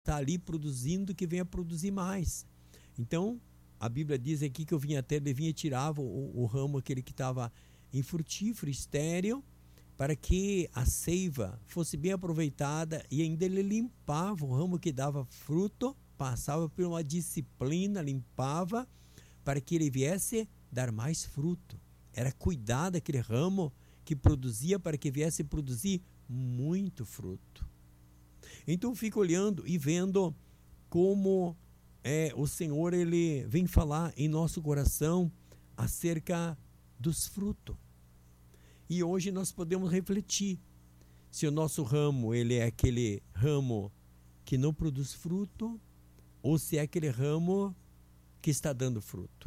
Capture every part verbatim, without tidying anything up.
está ali produzindo, que venha produzir mais. Então, a Bíblia diz aqui que eu vinha até, ele vinha e tirava o, o ramo, aquele que estava infrutífero, estéril, para que a seiva fosse bem aproveitada, e ainda ele limpava o ramo que dava fruto, passava por uma disciplina, limpava, para que ele viesse dar mais fruto. Era cuidar daquele ramo que produzia, para que viesse produzir muito fruto. Então fico olhando e vendo como é, o Senhor ele vem falar em nosso coração acerca dos frutos. E hoje nós podemos refletir se o nosso ramo ele é aquele ramo que não produz fruto, ou se é aquele ramo que está dando fruto.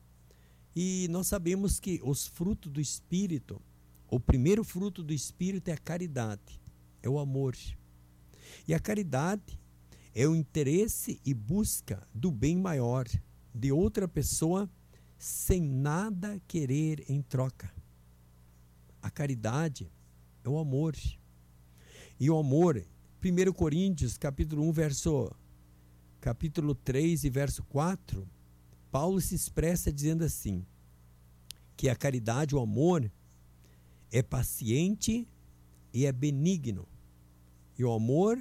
E nós sabemos que os frutos do Espírito, o primeiro fruto do Espírito é a caridade, é o amor. E a caridade é o interesse e busca do bem maior de outra pessoa sem nada querer em troca. A caridade é o amor. E o amor, primeiro Coríntios, capítulo um, verso, capítulo três e verso quatro, Paulo se expressa dizendo assim, que a caridade, o amor, é paciente e é benigno. E o amor,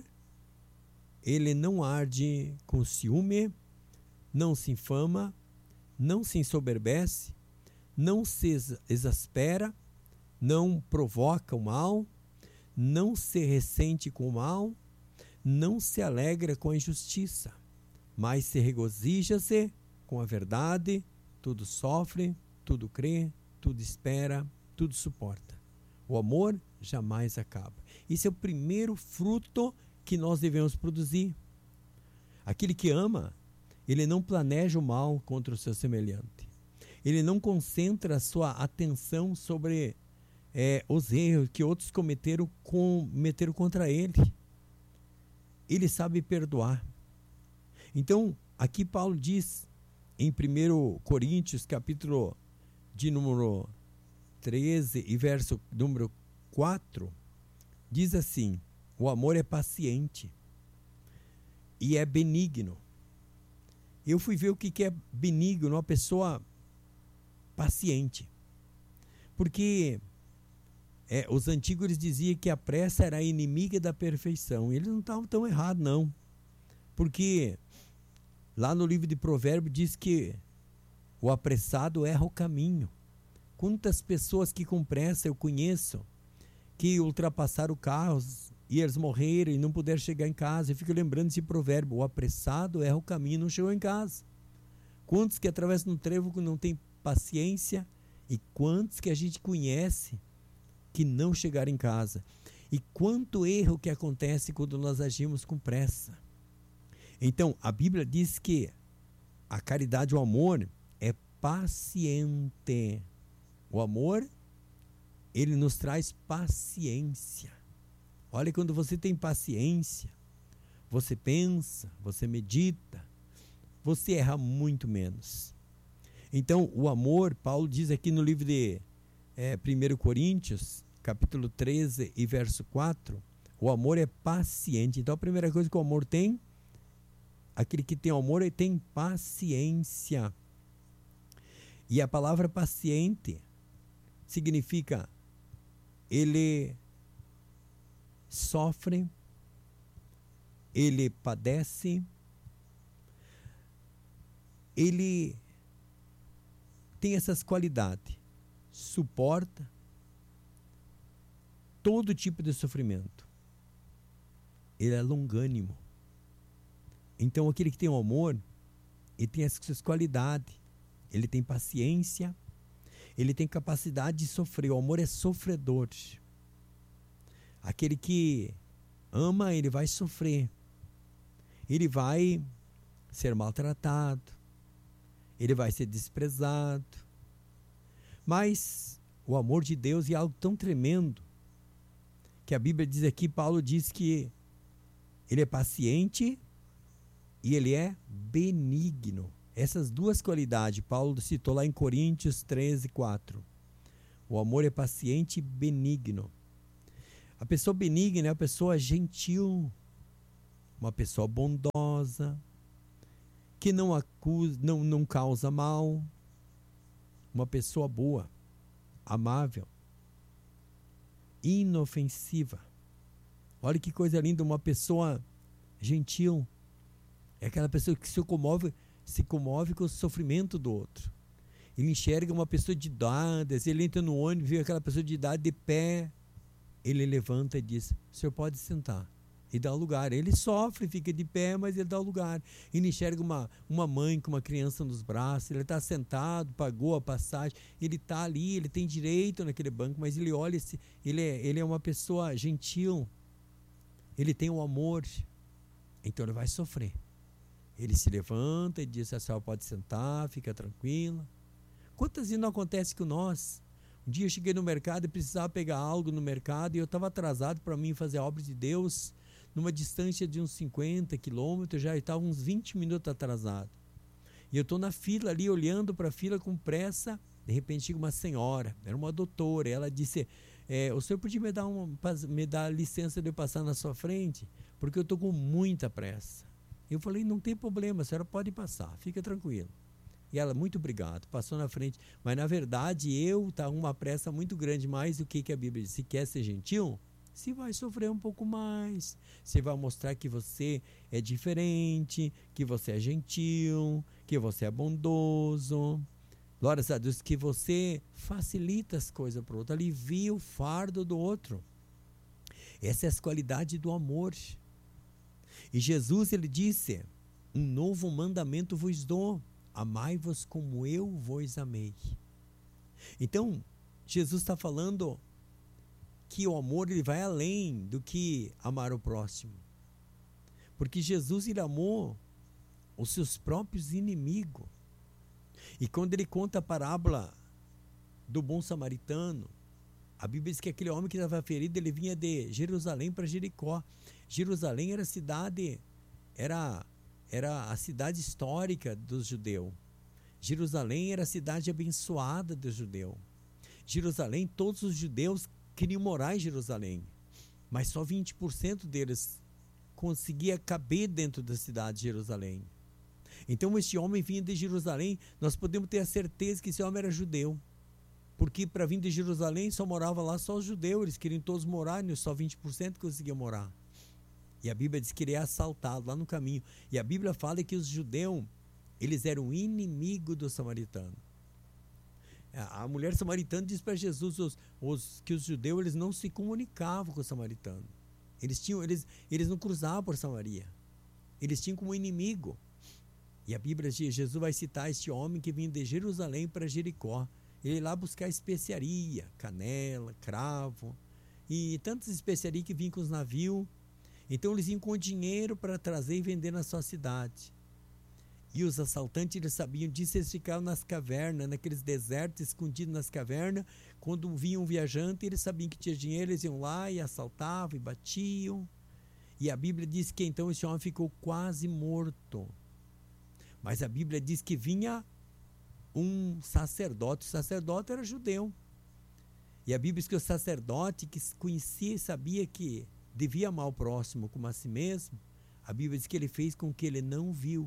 ele não arde com ciúme, não se infama, não se ensoberbece, não se exaspera, não provoca o mal, não se ressente com o mal, não se alegra com a injustiça, mas se regozija-se com a verdade, tudo sofre, tudo crê, tudo espera, tudo suporta. O amor jamais acaba. Esse é o primeiro fruto que nós devemos produzir. Aquele que ama, ele não planeja o mal contra o seu semelhante. Ele não concentra a sua atenção sobre é, os erros que outros cometeram, cometeram contra ele. Ele sabe perdoar. Então, aqui Paulo diz, em primeiro Coríntios, capítulo de número treze e verso número quatro, diz assim, o amor é paciente e é benigno. Eu fui ver o que é benigno, uma pessoa paciente. Porque é, os antigos diziam que a pressa era a inimiga da perfeição. Eles não estavam tão errados, não. Porque lá no livro de Provérbios diz que o apressado erra o caminho. Quantas pessoas que com pressa eu conheço, que ultrapassaram carros e eles morreram e não puderam chegar em casa. Eu fico lembrando desse provérbio, o apressado erra o caminho e não chegou em casa. Quantos que atravessam no trevo que não tem paciência, e quantos que a gente conhece que não chegaram em casa. E quanto erro que acontece quando nós agimos com pressa. Então, a Bíblia diz que a caridade, o amor, é paciente. O amor, ele nos traz paciência. Olha, quando você tem paciência, você pensa, você medita, você erra muito menos. Então, o amor, Paulo diz aqui no livro de é, primeiro Coríntios, capítulo treze e verso quatro, o amor é paciente. Então, a primeira coisa que o amor tem, aquele que tem amor, ele tem paciência. E a palavra paciente significa ele sofre, ele padece, ele tem essas qualidades, suporta todo tipo de sofrimento. Ele é longânimo. Então aquele que tem o amor, ele tem essas qualidades, ele tem paciência, ele tem capacidade de sofrer. O amor é sofredor. Aquele que ama, ele vai sofrer. Ele vai ser maltratado. Ele vai ser desprezado. Mas o amor de Deus é algo tão tremendo que a Bíblia diz aqui, Paulo diz que ele é paciente e ele é benigno. Essas duas qualidades, Paulo citou lá em Coríntios treze, quatro. O amor é paciente e benigno. A pessoa benigna é a pessoa gentil, uma pessoa bondosa, que não acusa, não, não causa mal, uma pessoa boa, amável, inofensiva. Olha que coisa linda, uma pessoa gentil. É aquela pessoa que se comove, se comove com o sofrimento do outro. Ele enxerga uma pessoa de idade, ele entra no ônibus, vê aquela pessoa de idade de pé, ele levanta e diz: o senhor pode sentar. E dá lugar. Ele sofre, fica de pé, mas ele dá lugar. Ele enxerga uma, uma mãe com uma criança nos braços, ele está sentado, pagou a passagem, ele está ali, ele tem direito naquele banco, mas ele olha, esse, ele, é, ele é uma pessoa gentil, ele tem um amor, então ele vai sofrer. Ele se levanta e diz: a senhora pode sentar, fica tranquila. Quantas vezes não acontece com nós? Um dia eu cheguei no mercado e precisava pegar algo no mercado e eu estava atrasado para mim fazer a obra de Deus, numa distância de uns cinquenta quilômetros, já estava uns vinte minutos atrasado. E eu estou na fila ali, olhando para a fila com pressa. De repente chega uma senhora, era uma doutora, ela disse: é, o senhor podia me dar, uma, me dar licença de eu passar na sua frente? Porque eu estou com muita pressa. Eu falei: não tem problema, a senhora pode passar, fica tranquilo. E ela: muito obrigado, passou na frente. Mas na verdade eu estava com uma pressa muito grande. Mais do que, que a Bíblia diz: se quer ser gentil, você vai sofrer um pouco mais, você vai mostrar que você é diferente, que você é gentil, que você é bondoso. Glórias a Deus, que você facilita as coisas para o outro, alivia o fardo do outro. Essa é a qualidade do amor. E Jesus, ele disse: um novo mandamento vos dou, amai-vos como eu vos amei. Então, Jesus está falando que o amor, ele vai além do que amar o próximo. Porque Jesus, ele amou os seus próprios inimigos. E quando ele conta a parábola do bom samaritano, a Bíblia diz que aquele homem que estava ferido, ele vinha de Jerusalém para Jericó. Jerusalém era a cidade, era, era a cidade histórica dos judeus. Jerusalém era a cidade abençoada dos judeus. Jerusalém, todos os judeus queriam morar em Jerusalém, mas só vinte por cento deles conseguia caber dentro da cidade de Jerusalém. Então este homem vinha de Jerusalém, nós podemos ter a certeza que esse homem era judeu, porque para vir de Jerusalém só morava lá só os judeus, eles queriam todos morar, e só vinte por cento conseguiam morar. E a Bíblia diz que ele é assaltado lá no caminho, e a Bíblia fala que os judeus, eles eram inimigos do samaritano. A mulher samaritana diz para Jesus os, os, que os judeus, eles não se comunicavam com o samaritano. Eles, tinham, eles, eles não cruzavam por Samaria. Eles tinham como inimigo. E a Bíblia diz: Jesus vai citar este homem que vinha de Jerusalém para Jericó. Ele ia lá buscar especiaria, canela, cravo e tantas especiarias que vinham com os navios. Então eles iam com dinheiro para trazer e vender na sua cidade. E os assaltantes, eles sabiam disso, eles ficavam nas cavernas, naqueles desertos, escondidos nas cavernas. Quando vinham um viajante, eles sabiam que tinha dinheiro, eles iam lá e assaltavam e batiam. E a Bíblia diz que então esse homem ficou quase morto. Mas a Bíblia diz que vinha um sacerdote, o sacerdote era judeu. E a Bíblia diz que o sacerdote que conhecia e sabia que devia amar o próximo como a si mesmo, a Bíblia diz que ele fez com que ele não viu.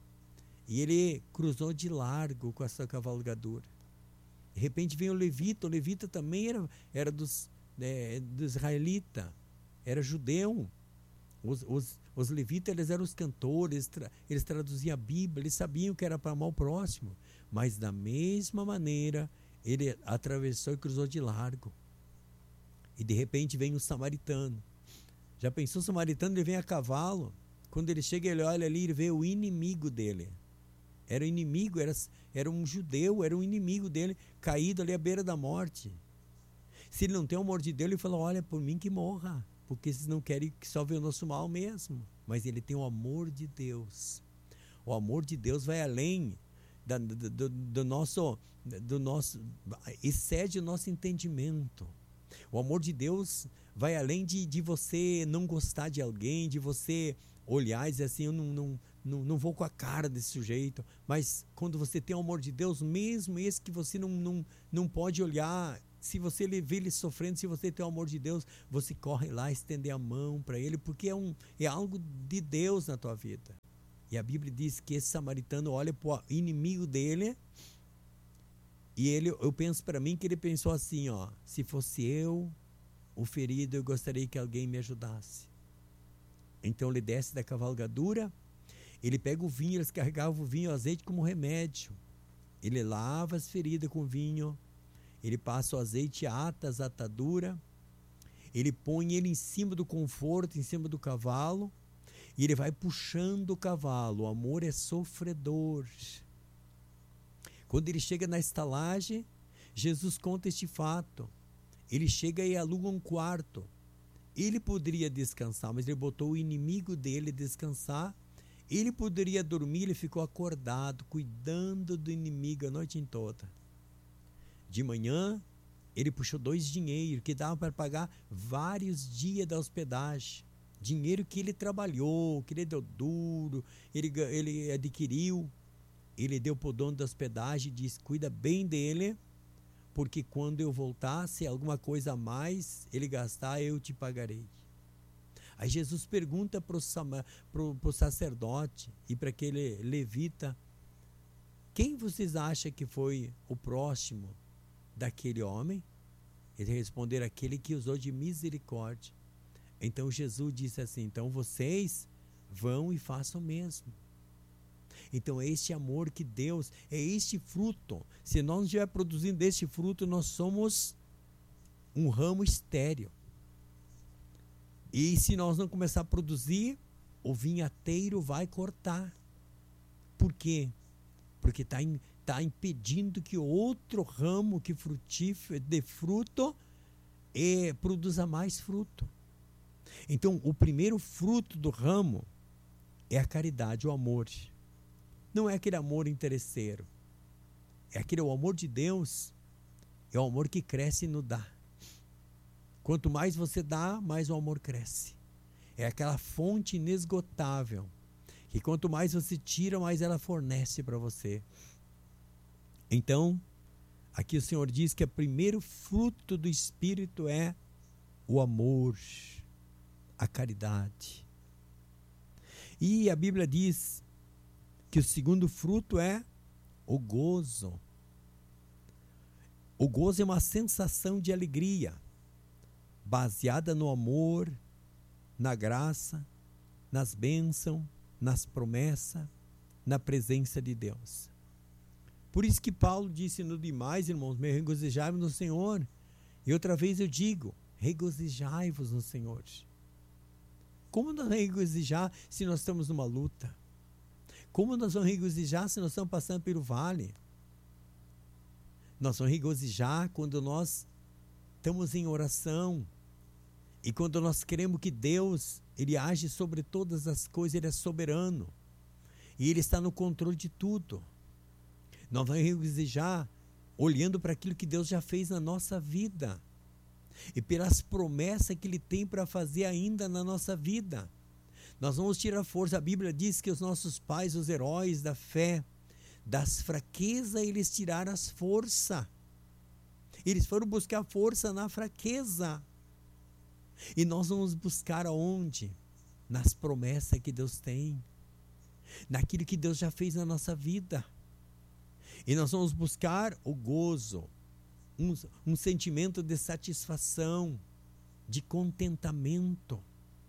E ele cruzou de largo com a sua cavalgadura. De repente veio o levita, o levita também era, era dos, é, dos israelitas, era judeu. Os, os, os levitas, eles eram os cantores, eles, tra, eles traduziam a Bíblia, eles sabiam que era para amar o próximo. Mas da mesma maneira, ele atravessou e cruzou de largo. E de repente vem o samaritano. Já pensou o samaritano? Ele vem a cavalo. Quando ele chega, ele olha ali e vê o inimigo dele. Era inimigo, era, era um judeu, era um inimigo dele, caído ali à beira da morte. Se ele não tem o amor de Deus, ele fala: olha, por mim que morra, porque vocês não querem que só veja o nosso mal mesmo. Mas ele tem o amor de Deus. O amor de Deus vai além da, do, do, do nosso, do nosso, excede o nosso entendimento. O amor de Deus vai além de, de você não gostar de alguém, de você olhar e dizer assim: eu não, não, não, não vou com a cara desse sujeito. Mas quando você tem o amor de Deus, mesmo esse que você não, não, não pode olhar Se você vê ele sofrendo, se você tem o amor de Deus, você corre lá, estender a mão para ele, porque é, um, é algo de Deus na tua vida. E a Bíblia diz que esse samaritano olha para o inimigo dele, e ele, eu penso para mim que ele pensou assim, ó, se fosse eu o ferido, eu gostaria que alguém me ajudasse. Então ele desce da cavalgadura, ele pega o vinho, eles carregavam o vinho e o azeite como remédio. Ele lava as feridas com vinho, ele passa o azeite, ata as ataduras, ele põe ele em cima do conforto, em cima do cavalo, e ele vai puxando o cavalo. O amor é sofredor. Quando ele chega na estalagem, Jesus conta este fato. Ele chega e aluga um quarto. Ele poderia descansar, mas ele botou o inimigo dele descansar. Ele poderia dormir, ele ficou acordado, cuidando do inimigo a noite toda. De manhã, ele puxou dois dinheiros que davam para pagar vários dias da hospedagem. Dinheiro que ele trabalhou, que ele deu duro, ele, ele adquiriu. Ele deu para o dono da hospedagem e disse, cuida bem dele, porque quando eu voltar, se alguma coisa a mais ele gastar, eu te pagarei. Aí Jesus pergunta para o sacerdote e para aquele levita, quem vocês acham que foi o próximo daquele homem? Eles responderam, aquele que usou de misericórdia. Então Jesus disse assim, então vocês vão e façam o mesmo. Então é este amor que Deus, é este fruto. Se nós não estiver produzindo este fruto, nós somos um ramo estéril. E se nós não começar a produzir, o vinhateiro vai cortar. Por quê? Porque está tá impedindo que outro ramo que frutífero, de fruto, é, produza mais fruto. Então, o primeiro fruto do ramo é a caridade, o amor. Não é aquele amor interesseiro. É aquele o amor de Deus, é o amor que cresce no dar. Quanto mais você dá, mais o amor cresce. É aquela fonte inesgotável, que quanto mais você tira, mais ela fornece para você. Então, aqui o Senhor diz que o primeiro fruto do Espírito é o amor, a caridade. E a Bíblia diz que o segundo fruto é o gozo. O gozo é uma sensação de alegria, baseada no amor, na graça, nas bênçãos, nas promessas, na presença de Deus. Por isso que Paulo disse no demais, irmãos, me regozijai-vos no Senhor. E outra vez eu digo, regozijai-vos no Senhor. Como nós vamos regozijar se nós estamos numa luta? Como nós vamos regozijar se nós estamos passando pelo vale? Nós vamos regozijar quando nós estamos em oração e quando nós queremos que Deus, Ele age sobre todas as coisas, Ele é soberano e Ele está no controle de tudo. Nós vamos regozijar olhando para aquilo que Deus já fez na nossa vida e pelas promessas que Ele tem para fazer ainda na nossa vida. Nós vamos tirar força. A Bíblia diz que os nossos pais, os heróis da fé, das fraquezas eles tiraram as forças. Eles foram buscar força na fraqueza. E nós vamos buscar aonde? Nas promessas que Deus tem, naquilo que Deus já fez na nossa vida. E nós vamos buscar o gozo, um, um sentimento de satisfação, de contentamento.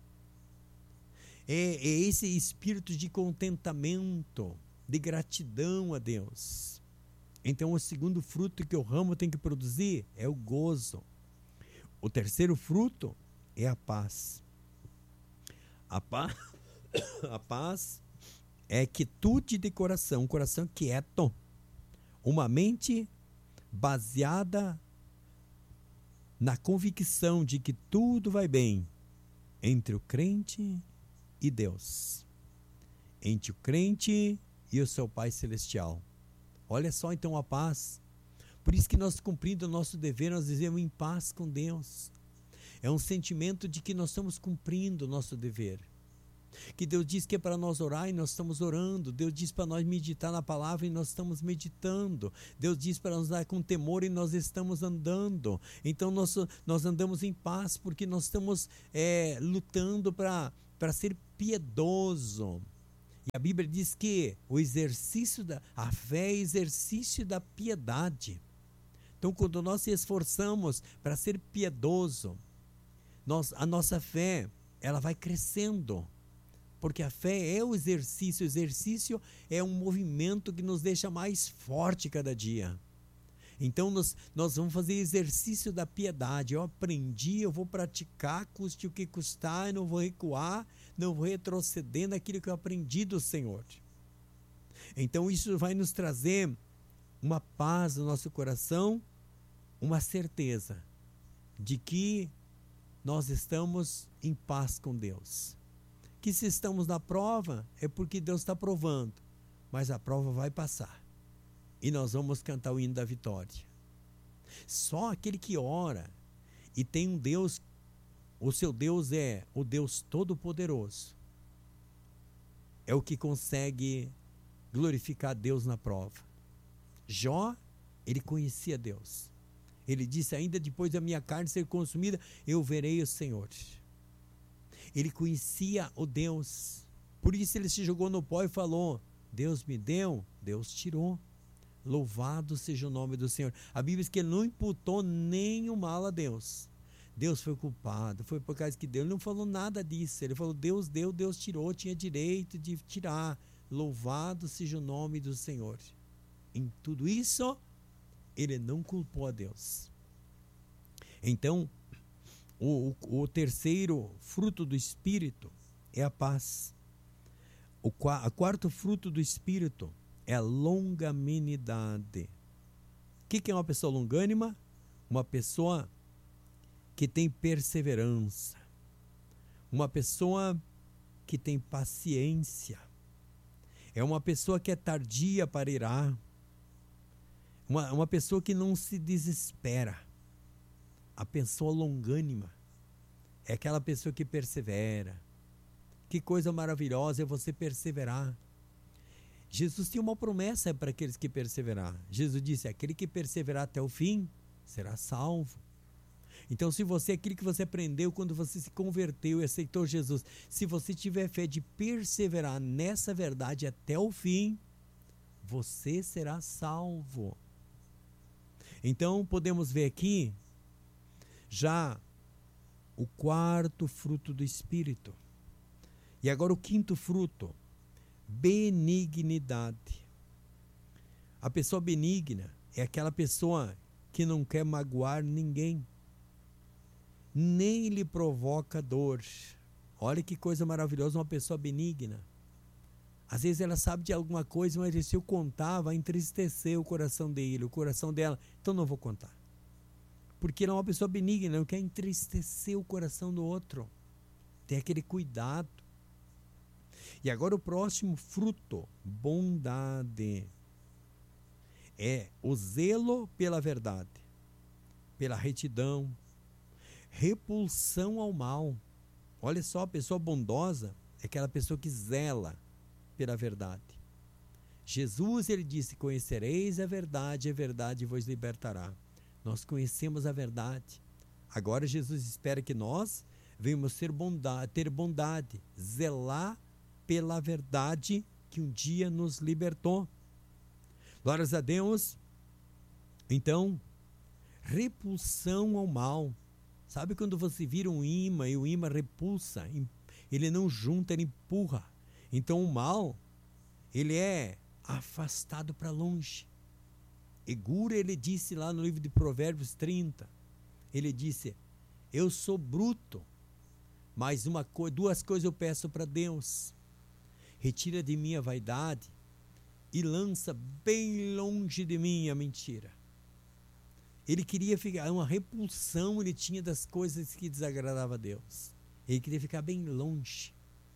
É, é esse espírito de contentamento, de gratidão a Deus. Então o segundo fruto que o ramo tem que produzir é o gozo. O terceiro fruto é a paz. A paz, a paz é quietude de coração, um coração quieto, uma mente baseada na convicção de que tudo vai bem entre o crente e Deus, entre o crente e o seu Pai Celestial. Olha só então a paz. Por isso que nós, cumprindo o nosso dever, nós dizemos em paz com Deus. É um sentimento de que nós estamos cumprindo o nosso dever. Que Deus diz que é para nós orar e nós estamos orando. Deus diz para nós meditar na palavra e nós estamos meditando. Deus diz para nós andar com temor e nós estamos andando. Então nós, nós andamos em paz porque nós estamos é, lutando para para ser piedoso. E a Bíblia diz que o exercício da a fé é exercício da piedade. Então quando nós se esforçamos para ser piedoso, nós, a nossa fé ela vai crescendo. Porque a fé é o exercício, o exercício é um movimento que nos deixa mais forte cada dia. Então nós, nós vamos fazer exercício da piedade. Eu aprendi, eu vou praticar, custe o que custar, eu não vou recuar, não vou retroceder naquilo que eu aprendi do Senhor. Então isso vai nos trazer uma paz no nosso coração, uma certeza de que nós estamos em paz com Deus. Que se estamos na prova, é porque Deus está provando, mas a prova vai passar, e nós vamos cantar o hino da vitória. Só aquele que ora, e tem um Deus, o seu Deus é o Deus Todo-Poderoso, é o que consegue glorificar Deus na prova. Jó, ele conhecia Deus, ele disse, ainda depois da minha carne ser consumida, eu verei o Senhor. Ele conhecia o Deus, por isso ele se jogou no pó e falou, Deus me deu, Deus tirou, louvado seja o nome do Senhor. A Bíblia diz que ele não imputou nenhum mal a Deus. Deus foi culpado, foi por causa que Deus, ele não falou nada disso, ele falou, Deus deu, Deus tirou, tinha direito de tirar, louvado seja o nome do Senhor. Em tudo isso, ele não culpou a Deus. Então, O, o, o terceiro fruto do Espírito é a paz. O a quarto fruto do Espírito é a longanimidade. O que, que é uma pessoa longânima? Uma pessoa que tem perseverança. Uma pessoa que tem paciência. É uma pessoa que é tardia para irar. Uma, uma pessoa que não se desespera. A pessoa longânima é aquela pessoa que persevera. Que coisa maravilhosa é você perseverar. Jesus tinha uma promessa para aqueles que perseverar. Jesus disse, aquele que perseverar até o fim, será salvo. Então se você, aquilo que você aprendeu quando você se converteu e aceitou Jesus, se você tiver fé de perseverar nessa verdade até o fim, você será salvo. Então podemos ver aqui já o quarto fruto do Espírito. E agora o quinto fruto, benignidade. A pessoa benigna é aquela pessoa que não quer magoar ninguém, nem lhe provoca dor. Olha que coisa maravilhosa, uma pessoa benigna. Às vezes ela sabe de alguma coisa, mas se eu contar, vai entristecer o coração dele, o coração dela, então não vou contar. Porque ela é uma pessoa benigna, não quer entristecer o coração do outro. Tem aquele cuidado. E agora o próximo fruto, bondade. É o zelo pela verdade, pela retidão, repulsão ao mal. Olha só, a pessoa bondosa é aquela pessoa que zela pela verdade. Jesus, ele disse, conhecereis a verdade, a verdade vos libertará. Nós conhecemos a verdade. Agora Jesus espera que nós venhamos ter bondade, ter bondade, zelar pela verdade que um dia nos libertou. Glórias a Deus. Então, repulsão ao mal. Sabe quando você vira um imã e o imã repulsa? Ele não junta, ele empurra. Então o mal, ele é afastado para longe. Egura, ele disse lá no livro de Provérbios trinta, ele disse, eu sou bruto, mas uma co- duas coisas eu peço para Deus, retira de mim a vaidade e lança bem longe de mim a mentira. Ele queria ficar, uma repulsão ele tinha das coisas que desagradavam a Deus, ele queria ficar bem longe.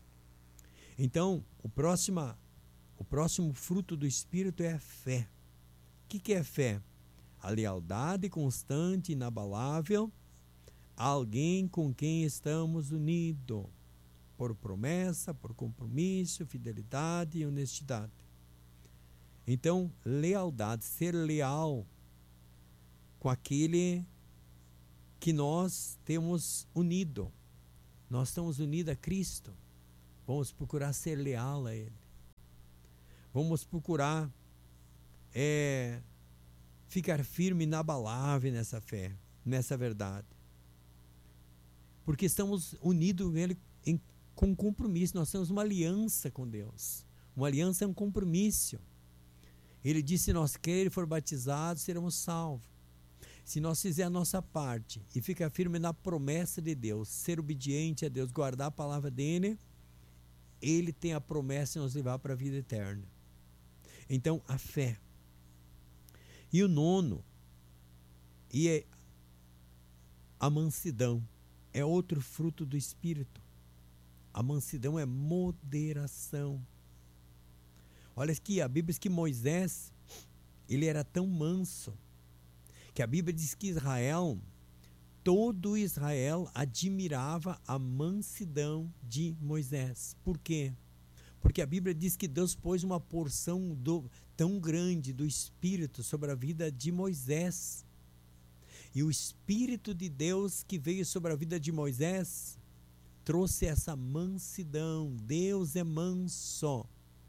Então, o próximo, o próximo fruto do Espírito é a fé. O que, que é fé? A lealdade constante, inabalável, a alguém com quem estamos unidos. por promessa, por compromisso, fidelidade e honestidade. Então, lealdade, ser leal com aquele que nós temos unido. Nós estamos unidos a Cristo. Vamos procurar ser leal a Ele. Vamos procurar é, ficar firme, inabalável nessa fé, nessa verdade. Porque estamos unidos com Ele em, com compromisso. Nós temos uma aliança com Deus. Uma aliança é um compromisso. Ele disse: se nós crermos e for batizados, seremos salvos. Se nós fizermos a nossa parte e ficar firme na promessa de Deus, ser obediente a Deus, guardar a palavra dele, Ele tem a promessa de nos levar para a vida eterna. Então, a fé. E o nono, e é a mansidão, é outro fruto do Espírito. A mansidão é moderação. Olha aqui, a Bíblia diz que Moisés, ele era tão manso, que a Bíblia diz que Israel, todo Israel admirava a mansidão de Moisés. Por quê? Porque a Bíblia diz que Deus pôs uma porção do, tão grande do Espírito sobre a vida de Moisés. E o Espírito de Deus que veio sobre a vida de Moisés trouxe essa mansidão. Deus é manso.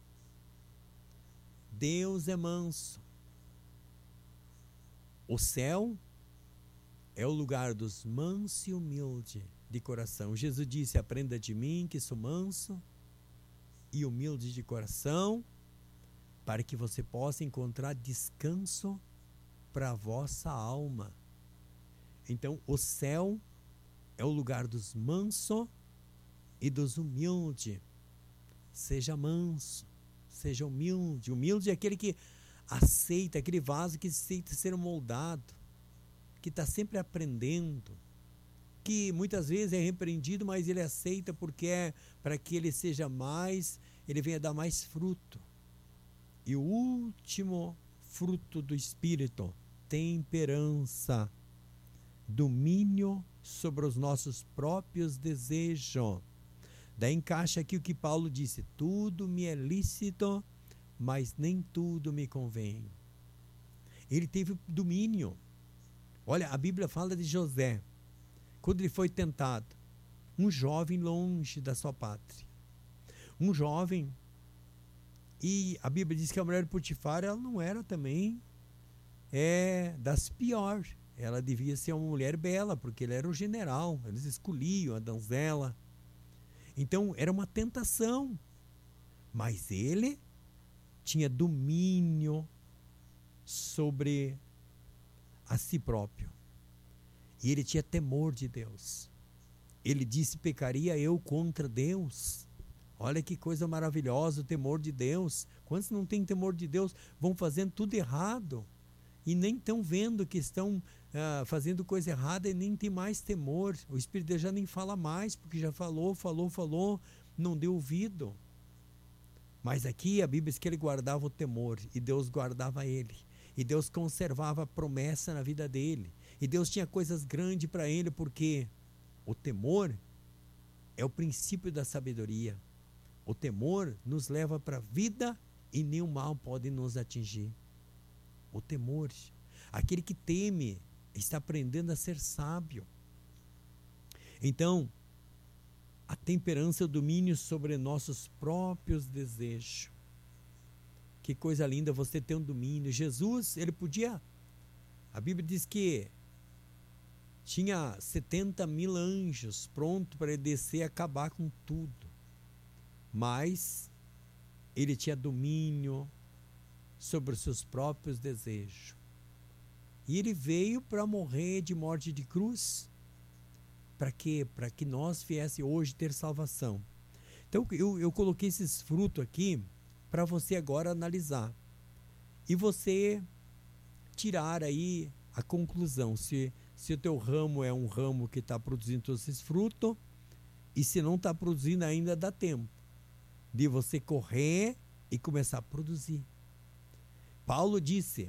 Deus é manso. O céu é o lugar dos mansos e humildes de coração. Jesus disse: aprenda de mim que sou manso e humilde de coração, para que você possa encontrar descanso para a vossa alma. Então, o céu é o lugar dos mansos e dos humildes. Seja manso, seja humilde. Humilde é aquele que aceita, aquele vaso que aceita ser moldado, que está sempre aprendendo, que muitas vezes é repreendido, mas ele aceita porque é para que ele seja mais, ele venha dar mais fruto. E o último fruto do Espírito, temperança, domínio sobre os nossos próprios desejos. Daí encaixa aqui o que Paulo disse: tudo me é lícito, mas nem tudo me convém. Ele teve domínio. Olha, a Bíblia fala de José, quando ele foi tentado, um jovem longe da sua pátria, um jovem, e a Bíblia diz que a mulher de Potifar, ela não era também é, das piores, ela devia ser uma mulher bela, porque ele era o general, eles escolhiam a donzela. Então era uma tentação, mas ele tinha domínio sobre a si próprio. E ele tinha temor de Deus. Ele disse: pecaria eu contra Deus? Olha que coisa maravilhosa o temor de Deus. Quantos não têm temor de Deus vão fazendo tudo errado e nem estão vendo que estão ah, fazendo coisa errada e nem tem mais temor. O Espírito de Deus já nem fala mais, porque já falou, falou, falou, não deu ouvido. Mas aqui a Bíblia diz que ele guardava o temor e Deus guardava ele. E Deus conservava a promessa na vida dele. E Deus tinha coisas grandes para ele, porque o temor é o princípio da sabedoria. O temor nos leva para a vida e nenhum mal pode nos atingir. O temor, aquele que teme, está aprendendo a ser sábio. Então, a temperança é o domínio sobre nossos próprios desejos. Que coisa linda você ter um domínio. Jesus, ele podia, a Bíblia diz que tinha setenta mil anjos prontos para ele descer e acabar com tudo. Mas ele tinha domínio sobre os seus próprios desejos. E ele veio para morrer de morte de cruz. Para quê? Para que nós viesse hoje ter salvação. Então eu, eu coloquei esses frutos aqui para você agora analisar. E você tirar aí a conclusão. Se, se o teu ramo é um ramo que está produzindo todos esses frutos, e se não está produzindo ainda, dá tempo de você correr e começar a produzir. Paulo disse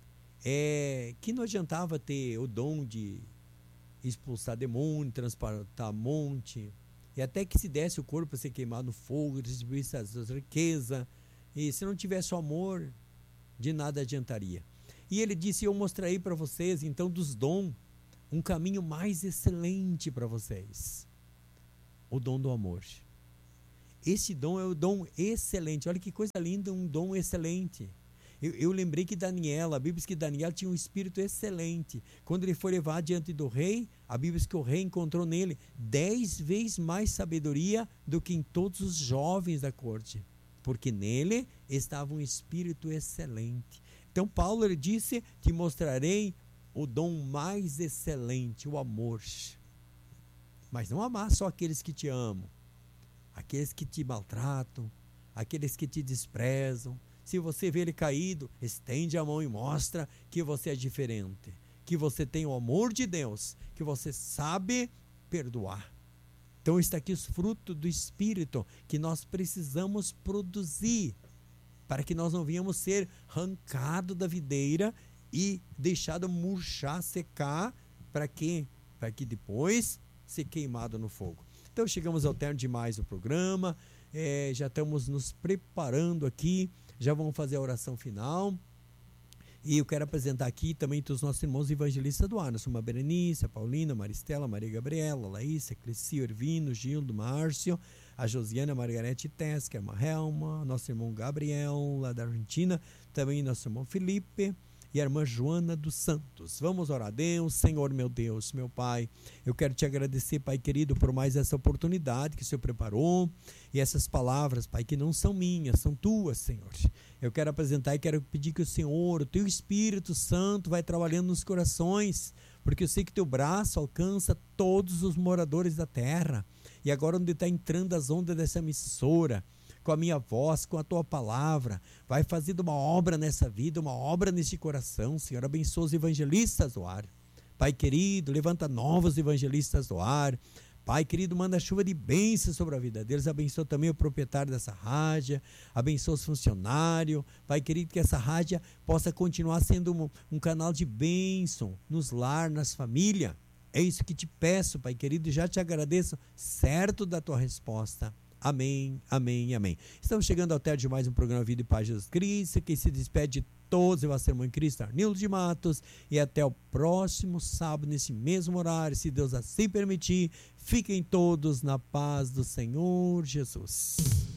é, que não adiantava ter o dom de expulsar demônio, transportar monte, E até que se desse o corpo para ser queimado no fogo, distribuísse as suas riquezas, e se não tivesse o amor, de nada adiantaria. E ele disse, eu mostrarei para vocês, então, dos dons, um caminho mais excelente para vocês. O dom do amor. Esse dom é o dom excelente. Olha que coisa linda, um dom excelente. Eu, eu lembrei que Daniel, a Bíblia diz que Daniel tinha um espírito excelente. Quando ele foi levado diante do rei, a Bíblia diz que o rei encontrou nele dez vezes mais sabedoria do que em todos os jovens da corte. Porque nele estava um espírito excelente. Então Paulo ele disse, te mostrarei o dom mais excelente, o amor. Mas não amar só aqueles que te amam, aqueles que te maltratam, aqueles que te desprezam. Se você vê ele caído, estende a mão e mostra que você é diferente, que você tem o amor de Deus, que você sabe perdoar. Então está aqui os frutos do Espírito que nós precisamos produzir, para que nós não venhamos ser arrancados da videira e deixado murchar, secar, para que, para que depois ser queimado no fogo. Então chegamos ao término de mais o programa, é, já estamos nos preparando aqui, já vamos fazer a oração final. E eu quero apresentar aqui também os nossos irmãos evangelistas do ar. Nós somos a Berenice, a Paulina, a Maristela, a Maria Gabriela, a Laís, a Cleci, o Ervino, o Gildo, o Márcio, a Josiana, a Margarete Tesca, a Helma, nosso irmão Gabriel, lá da Argentina, também nosso irmão Felipe e a irmã Joana dos Santos. Vamos orar a Deus. Senhor meu Deus, meu Pai, eu quero te agradecer, Pai querido, por mais essa oportunidade que o Senhor preparou e essas palavras, Pai, que não são minhas, são tuas, Senhor. Eu quero apresentar e quero pedir que o Senhor, o teu Espírito Santo vai trabalhando nos corações, porque eu sei que teu braço alcança todos os moradores da terra. E agora onde está entrando as ondas dessa emissora, com a minha voz, com a tua palavra, vai fazendo uma obra nessa vida, uma obra neste coração, Senhor. Abençoa os evangelistas do ar. Pai querido, levanta novos evangelistas do ar. Pai querido, manda chuva de bênçãos sobre a vida deles. Abençoa também o proprietário dessa rádio, abençoa os funcionários. Pai querido, que essa rádio possa continuar sendo um, um canal de bênção nos lar, nas famílias. É isso que te peço, Pai querido, e já te agradeço, certo da tua resposta. Amém, amém, amém. Estamos chegando ao término de mais um programa Vida e Paz de Jesus Cristo. Quem se despede de todos, eu ser irmão em Cristo, Arnildo de Matos. E até o próximo sábado, nesse mesmo horário, se Deus assim permitir. Fiquem todos na paz do Senhor Jesus.